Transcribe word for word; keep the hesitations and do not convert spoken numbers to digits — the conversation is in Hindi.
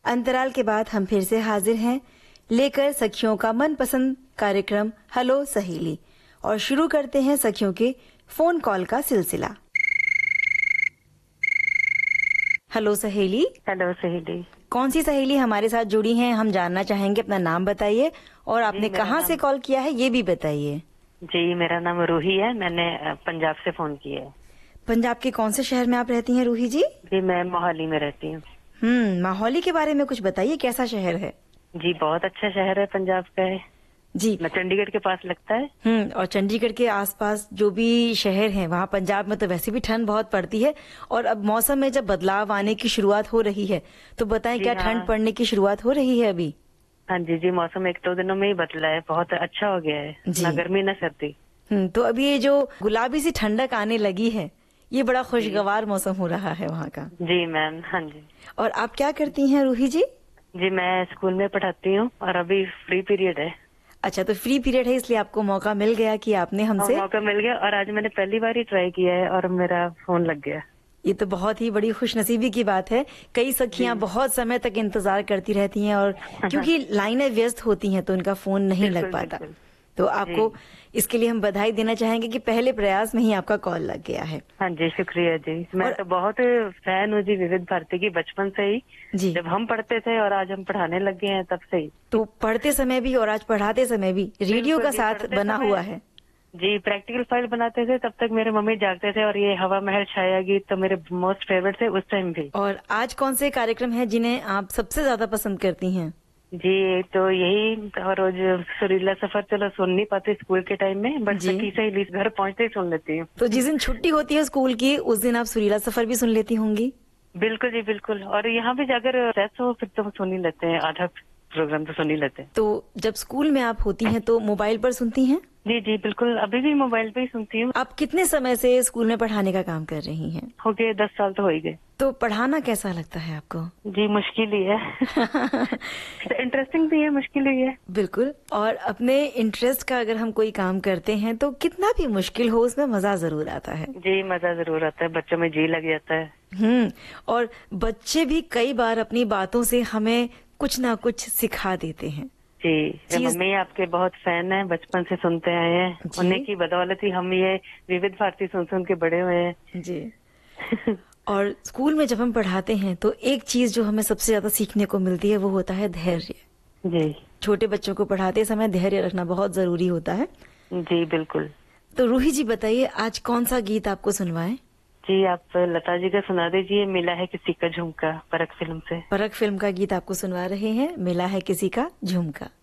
अंतराल के बाद हम फिर से हाजिर हैं लेकर सखियों का मनपसंद कार्यक्रम हेलो सहेली और शुरू करते हैं सखियों के फोन कॉल का सिलसिला। हेलो सहेली। हेलो सहेली। कौन सी सहेली हमारे साथ जुड़ी हैं, हम जानना चाहेंगे। अपना नाम बताइए और आपने कहाँ से कॉल किया है ये भी बताइए। जी, मेरा नाम रूही है, मैंने पंजाब से फोन किया है। पंजाब के कौन से शहर में आप रहती हैं रूही जी? जी, मैं मोहाली में रहती हूँ। हम्म, मोहाली के बारे में कुछ बताइए, कैसा शहर है? जी, बहुत अच्छा शहर है, पंजाब का है जी। चंडीगढ़ के पास लगता है। हम्म, और चंडीगढ़ के आसपास जो भी शहर हैं वहाँ पंजाब में तो वैसे भी ठंड बहुत पड़ती है और अब मौसम में जब बदलाव आने की शुरुआत हो रही है तो बताएं क्या हाँ। ठंड पड़ने की शुरुआत हो रही है अभी? हाँ जी जी, मौसम एक दो दिनों में ही बदला है, बहुत अच्छा हो गया है, ना गर्मी ना सर्दी। हम्म, तो अभी ये जो गुलाबी सी ठंडक आने लगी है ये बड़ा खुशगवार मौसम हो रहा है वहाँ का। जी मैम। हाँ जी। और आप क्या करती हैं रूही जी? जी, मैं स्कूल में पढ़ाती हूँ और अभी फ्री पीरियड है। अच्छा, तो फ्री पीरियड है इसलिए आपको मौका मिल गया कि आपने हमसे मौका मिल गया और आज मैंने पहली बार ही ट्राई किया है और मेरा फोन लग गया। ये तो बहुत ही बड़ी खुशनसीबी की बात है। कई सखियां बहुत समय तक इंतजार करती रहती हैं और क्योंकि लाइनें व्यस्त होती हैं तो उनका फोन नहीं लग पाता। तो आपको इसके लिए हम बधाई देना चाहेंगे कि पहले प्रयास में ही आपका कॉल लग गया है। हाँ जी, शुक्रिया जी। मैं और... तो बहुत फैन हूँ जी विविध भारती की बचपन से ही जी। जब हम पढ़ते थे और आज हम पढ़ाने लग गए हैं तब से ही। तो पढ़ते समय भी और आज पढ़ाते समय भी रेडियो का साथ बना हुआ है। जी, प्रैक्टिकल फाइल बनाते थे तब तक मेरे मम्मी जागते थे और ये हवा महल छाया गीत तो मेरे मोस्ट फेवरेट थे उस टाइम भी। और आज कौन से कार्यक्रम हैं जिन्हें आप सबसे ज्यादा पसंद करती हैं? जी, तो यही रोज सुरीला सफर, चलो सुन नहीं पाती स्कूल के टाइम में, बट सखी सहेली घर पहुंचते ही सुन लेती हूँ। तो जिस दिन छुट्टी होती है स्कूल की उस दिन आप सुरीला सफर भी सुन लेती होंगी? बिल्कुल जी बिल्कुल। और यहाँ भी जाकर रेस्ट हो फिर तो सुन ही लेते हैं, आधा प्रोग्राम तो सुन ही लेते हैं। तो जब स्कूल में आप होती हैं तो मोबाइल पर सुनती हैं? जी जी बिल्कुल, अभी भी मोबाइल पे ही सुनती हूँ। आप कितने समय से स्कूल में पढ़ाने का काम कर रही हैं? हो गए दस साल तो हो ही गए। तो पढ़ाना कैसा लगता है आपको? जी, मुश्किल ही है। इंटरेस्टिंग भी है, मुश्किल ही है। बिल्कुल। और अपने इंटरेस्ट का अगर हम कोई काम करते हैं तो कितना भी मुश्किल हो उसमें मजा जरूर आता है। जी, मजा जरूर आता है, बच्चों में जी लग जाता है। हम्म, और बच्चे भी कई बार अपनी बातों से हमें कुछ ना कुछ सिखा देते हैं। जी, मम्मी आपके बहुत फैन है, बचपन से सुनते आए हैं, उन्हीं की बदौलत ही हम ये विविध भारती सुन सुन के बड़े हुए हैं। जी। और स्कूल में जब हम पढ़ाते हैं तो एक चीज जो हमें सबसे ज्यादा सीखने को मिलती है वो होता है धैर्य। जी, छोटे बच्चों को पढ़ाते समय धैर्य रखना बहुत जरूरी होता है। जी बिल्कुल। तो रूही जी बताइए आज कौन सा गीत आपको सुनवाएं? जी, आप लता जी का सुना दीजिए, मिला है किसी का झुमका, परख फिल्म से। परख फिल्म का गीत आपको सुनवा रहे हैं, मिला है किसी का झुमका।